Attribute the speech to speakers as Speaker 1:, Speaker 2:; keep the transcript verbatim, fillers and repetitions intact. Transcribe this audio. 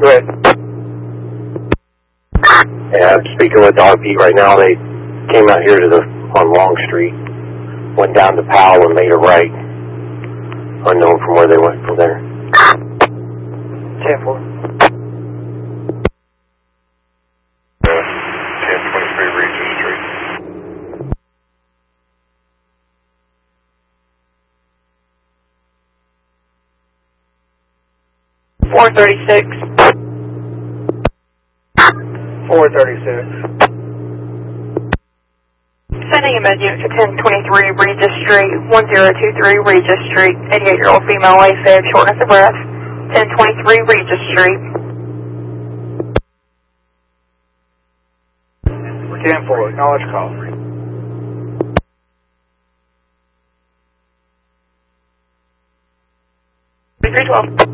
Speaker 1: Go ahead.
Speaker 2: Yeah, I'm speaking with R P right now. They came out here to the on Long Street, went down to Powell and made a right. Unknown from where they went from there.
Speaker 1: ten four.
Speaker 3: ten twenty-three Regis Street.
Speaker 4: four thirty-six.
Speaker 1: four thirty-six.
Speaker 4: Sending a med unit to ten twenty-three Regis Street, one zero two three Regis Street, eighty-eight-year-old female, AFib, shortness of breath. ten twenty-three Regis Street.
Speaker 1: ten four, acknowledge call.
Speaker 4: three twelve.